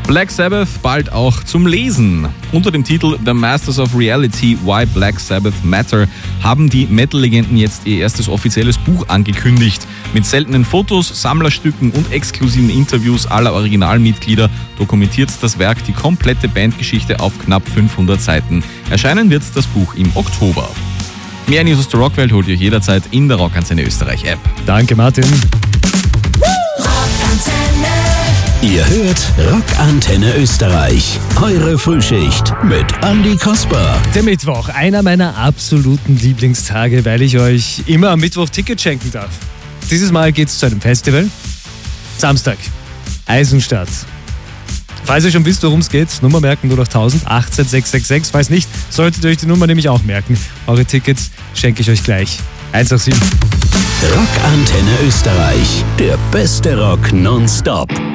Black Sabbath bald auch zum Lesen. Unter dem Titel The Masters of Reality, Why Black Sabbath Matter haben die Metal-Legenden jetzt ihr erstes offizielles Buch angekündigt. Mit seltenen Fotos, Sammlerstücken und exklusiven Interviews aller Originalmitglieder dokumentiert das Werk die komplette Bandgeschichte auf knapp 500 Seiten. Erscheinen wird das Buch im Oktober. Mehr News aus der Rockwelt holt ihr jederzeit in der Rockantenne Österreich App. Danke, Martin. Ihr hört Rockantenne Österreich. Eure Frühschicht mit Andi Kasper. Der Mittwoch, einer meiner absoluten Lieblingstage, weil ich euch immer am Mittwoch Tickets schenken darf. Dieses Mal geht's zu einem Festival. Samstag, Eisenstadt. Falls ihr schon wisst, worum es geht, Nummer merken 08000 18 666. Falls nicht, solltet ihr euch die Nummer nämlich auch merken. Eure Tickets schenke ich euch gleich. 187. Rockantenne Österreich. Der beste Rock nonstop.